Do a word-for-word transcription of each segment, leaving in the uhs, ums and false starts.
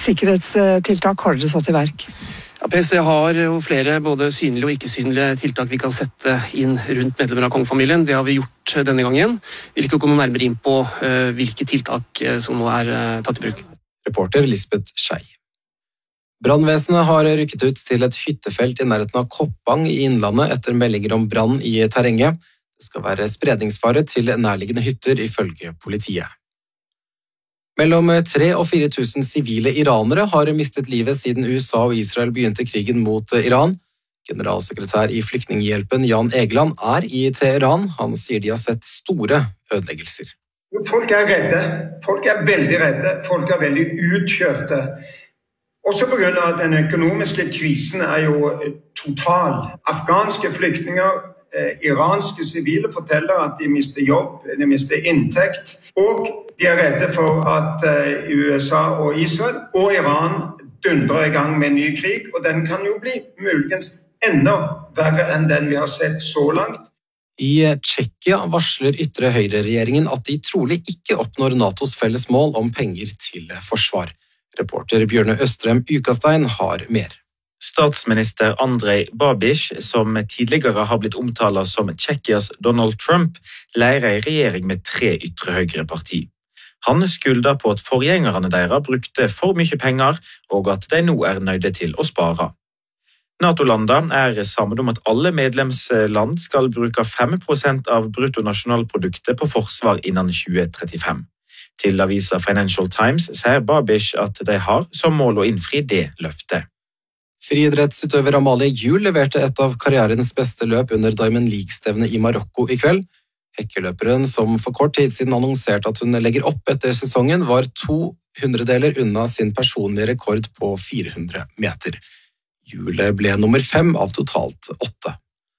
sikkerhetstiltak har dere satt i verk? Ja, P C har jo flere både synlige og ikke-synlige tiltak vi kan sette inn rundt medlemmer av kongefamilien. Det har vi gjort denne gangen. Vi vil ikke gå noe nærmere inn på uh, hvilke tiltak uh, som nå er uh, tatt i bruk. Reporter Lisbeth Skei. Brannvesenet har rykket ut til et hyttefelt i nærheten av Koppang i Innlandet etter meldinger om brann i terrenget. Det skal være spredningsfare til nærliggende hytter ifølge politiet. Mellom tre og fire tusen sivile iranere har mistet livet siden U S A og Israel begynte krigen mot Iran. Generalsekretær i Flyktninghjelpen Jan Egeland er i Teheran. Han sier de har sett store ødeleggelser. Folk er redde. Folk er veldig redde. Folk er veldig utkjørte. Også på grunn av at den økonomiske krisen er jo total. Afghanske flyktninger, eh, iranske sivile forteller at de mister jobb, de mister inntekt, og de er redde for at eh, U S A og Israel og Iran dundrer i gang med en ny krig, og den kan jo bli muligens enda verre enn den vi har sett så langt. I Tsjekkia varsler ytre høyre-regjeringen at de trolig ikke oppnår NATOs felles mål om penger til forsvar. Reporter Bjørne Østrem Ukastein har mer. Statsminister Andrej Babiš, som tidligere har blitt omtalt som Tsjekkias Donald Trump, leier en regjering med tre ytre høyre parti. Han skylder på at forgjengerne deres brukte for mye penger, og at de nå er nøyde til å spare. NATO-landene er sammen om at alle medlemsland skal bruke fem prosent av bruttonasjonalproduktet på forsvar innen tjue trettifem. Til avisa Financial Times sier Babiš at de har som mål å innfri det løftet. Friidrettsutøver Amalie Juel leverte et av karrierens beste løp under Diamond League-stevnet i Marokko i kveld. Hekkeløperen, som for kort tid siden annonserte at hun legger opp etter sesongen, var to hundredeler unna sin personlige rekord på fire hundre meter. Juel ble nummer fem av totalt åtte.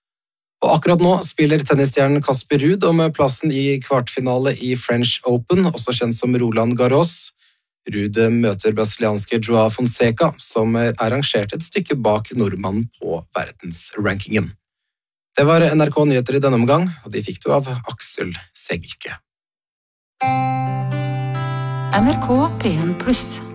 Og akkurat nå spiller tennisstjernen Casper Ruud om plassen i kvartfinale i French Open, også kjent som Roland Garros. Ruud møter brasilianske Joao Fonseca, som er rangert et stykke bak nordmannen på verdensrankingen. Det var N R K Nyheter i denne omgang, og de fikk du av Aksel Segelke. N R K P en pluss.